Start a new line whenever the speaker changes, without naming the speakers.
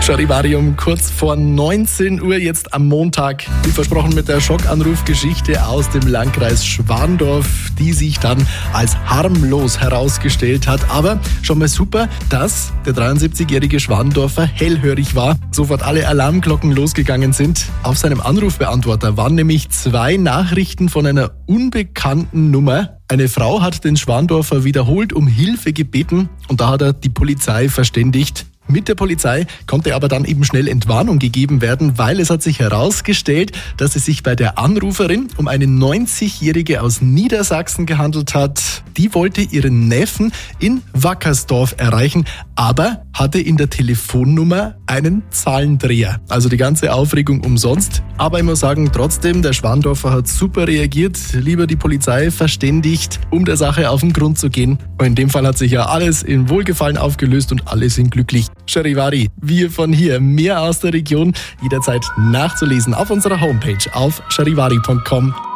Charivarium kurz vor 19 Uhr jetzt am Montag. Wie versprochen mit der Schockanrufgeschichte aus dem Landkreis Schwandorf, die sich dann als harmlos herausgestellt hat. Aber schon mal super, dass der 73-jährige Schwandorfer hellhörig war. Sofort alle Alarmglocken losgegangen sind. Auf seinem Anrufbeantworter waren nämlich 2 Nachrichten von einer unbekannten Nummer. Eine Frau hat den Schwandorfer wiederholt um Hilfe gebeten und da hat er die Polizei verständigt. Mit der Polizei konnte aber dann eben schnell Entwarnung gegeben werden, weil es hat sich herausgestellt, dass es sich bei der Anruferin um eine 90-Jährige aus Niedersachsen gehandelt hat. Die wollte ihren Neffen in Wackersdorf erreichen, aber hatte in der Telefonnummer einen Zahlendreher. Also die ganze Aufregung umsonst. Aber ich muss sagen, trotzdem, der Schwandorfer hat super reagiert, lieber die Polizei verständigt, um der Sache auf den Grund zu gehen. Und in dem Fall hat sich ja alles in Wohlgefallen aufgelöst und alle sind glücklich. Charivari, wir von hier, mehr aus der Region, jederzeit nachzulesen auf unserer Homepage auf charivari.com.